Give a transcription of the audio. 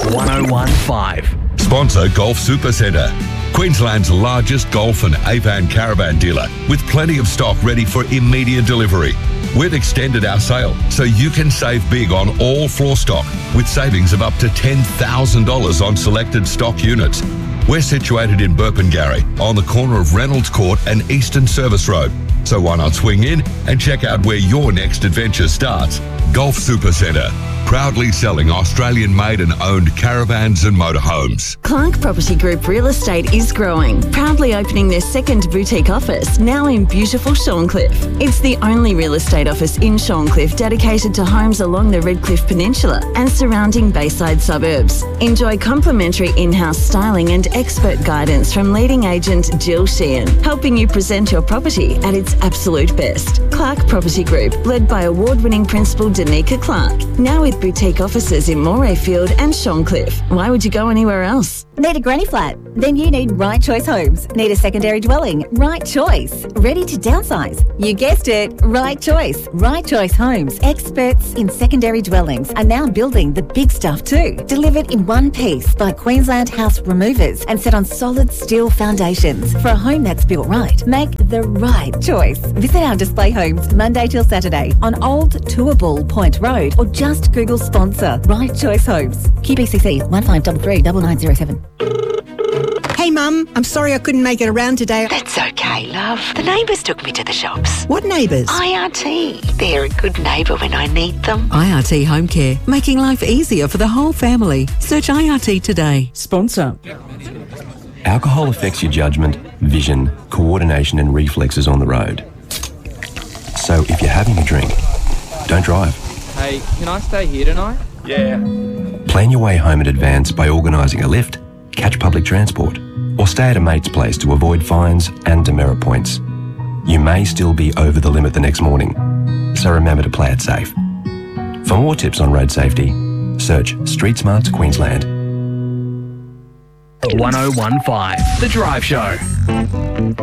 1015. Sponsor Golf Supercentre, Queensland's largest golf and Avan caravan dealer, with plenty of stock ready for immediate delivery. We've extended our sale so you can save big on all floor stock with savings of up to $10,000 on selected stock units. We're situated in Burpengary on the corner of Reynolds Court and Eastern Service Road. So why not swing in and check out where your next adventure starts? Golf Supercentre, proudly selling Australian-made and owned caravans and motorhomes. Clark Property Group Real Estate is growing, proudly opening their second boutique office, now in beautiful Shorncliffe. It's the only real estate office in Shorncliffe dedicated to homes along the Redcliffe Peninsula and surrounding Bayside suburbs. Enjoy complimentary in-house styling and expert guidance from leading agent Jill Sheehan, helping you present your property at its absolute best. Clark Property Group, led by award-winning principal Danica Clark, now with boutique offices in Morayfield and Shorncliffe. Why would you go anywhere else? Need a granny flat? Then you need Right Choice Homes. Need a secondary dwelling? Right Choice. Ready to downsize? You guessed it, Right Choice. Right Choice Homes, experts in secondary dwellings, are now building the big stuff too. Delivered in one piece by Queensland House Removers and set on solid steel foundations. For a home that's built right, make the right choice. Visit our display homes Monday till Saturday on Old Toowoomba Point Road or just Google sponsor Right Choice Homes. QBCC 1533 9907. Hey Mum, I'm sorry I couldn't make it around today. That's okay, love. The neighbours took me to the shops. What neighbours? IRT. They're a good neighbour when I need them. IRT Home Care, making life easier for the whole family. Search IRT today. Sponsor. Alcohol affects your judgment, vision, coordination and reflexes on the road. So if you're having a drink, don't drive. Hey, can I stay here tonight? Yeah. Plan your way home in advance by organising a lift, catch public transport, or stay at a mate's place to avoid fines and demerit points. You may still be over the limit the next morning, so remember to play it safe. For more tips on road safety, search Street Smarts Queensland. 1015, The Drive Show.